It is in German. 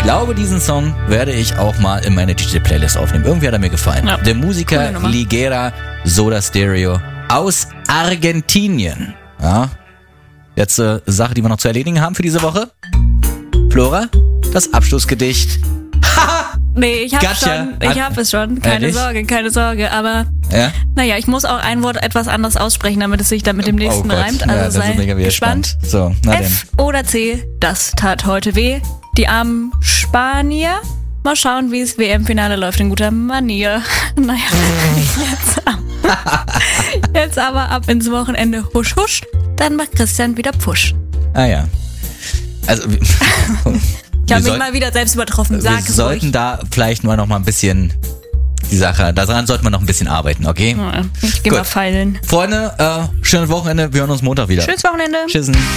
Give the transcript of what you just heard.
glaube, diesen Song werde ich auch mal in meine DJ-Playlist aufnehmen. Irgendwie hat er mir gefallen. Ja. Der Musiker Ligera Soda Stereo aus Argentinien. Ja. Jetzt Sache, die wir noch zu erledigen haben für diese Woche. Flora, das Abschlussgedicht. Nee, ich hab es schon. Keine Sorge. Aber naja, ich muss auch ein Wort etwas anders aussprechen, damit es sich dann mit dem nächsten reimt. Also sei gespannt. So, na F oder C, das tat heute weh. Die armen Spanier. Mal schauen, wie es WM-Finale läuft in guter Manier. Naja, jetzt aber ab ins Wochenende. Husch, husch. Dann macht Christian wieder Push. Ah ja. Also ich habe mich mal wieder selbst übertroffen. Wir sollten da vielleicht mal noch mal ein bisschen die Sache, daran sollten wir noch ein bisschen arbeiten, okay? Ja, ich geh mal feilen. Freunde, schönes Wochenende. Wir hören uns Montag wieder. Schönes Wochenende. Tschüssen.